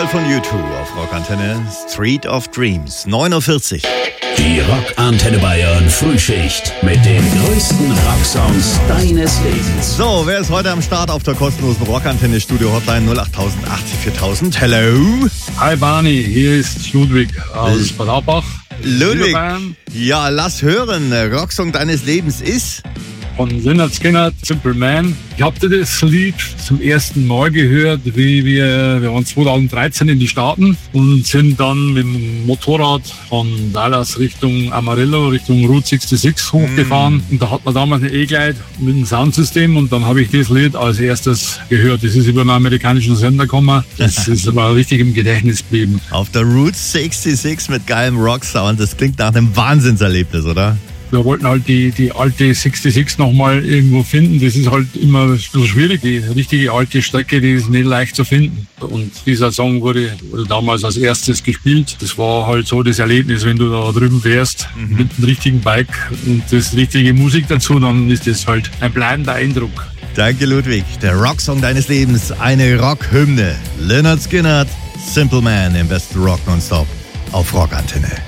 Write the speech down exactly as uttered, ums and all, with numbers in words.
Single von U zwei auf Rockantenne, Street of Dreams, neun Uhr vierzig. Die Rockantenne Bayern Frühschicht mit den größten Rocksongs deines Lebens. So, wer ist heute am Start auf der kostenlosen Rockantenne Studio Hotline null acht null null achtzig viertausend? Hello. Hi Barney, hier ist Ludwig aus Bad Aubach. Ludwig, ja, lass hören, Rocksong deines Lebens ist... Von Lynyrd Skynyrd, Simple Man. Ich habe das Lied zum ersten Mal gehört, wie wir, wir waren zwanzig dreizehn in die Staaten und sind dann mit dem Motorrad von Dallas Richtung Amarillo, Richtung Route sechsundsechzig hochgefahren. Mm. Und da hat man damals ein E-Glide mit einem Soundsystem und dann habe ich das Lied als erstes gehört. Das ist über einen amerikanischen Sender gekommen. Das ist aber richtig im Gedächtnis geblieben. Auf der Route sechsundsechzig mit geilem Rocksound, das klingt nach einem Wahnsinnserlebnis, oder? Wir wollten halt die, die alte sechsundsechzig nochmal irgendwo finden. Das ist halt immer ein bisschen schwierig. Die richtige alte Strecke, die ist nicht leicht zu finden. Und dieser Song wurde, wurde damals als erstes gespielt. Das war halt so das Erlebnis, wenn du da drüben fährst, mhm. mit dem richtigen Bike und das richtige Musik dazu, dann ist das halt ein bleibender Eindruck. Danke Ludwig. Der Rocksong deines Lebens, eine Rockhymne. Lynyrd Skynyrd, Simple Man im besten Rock nonstop auf Rockantenne.